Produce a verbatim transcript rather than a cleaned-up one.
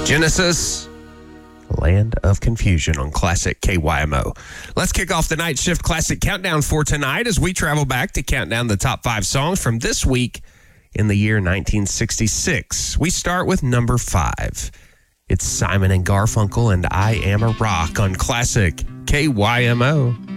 Genesis, Land of Confusion on Classic K Y M O. Let's kick off the Night Shift Classic Countdown for tonight as we travel back to count down the top five songs from this week in the year nineteen sixty-six. We start with number five. It's Simon and Garfunkel and I Am a Rock on Classic K Y M O.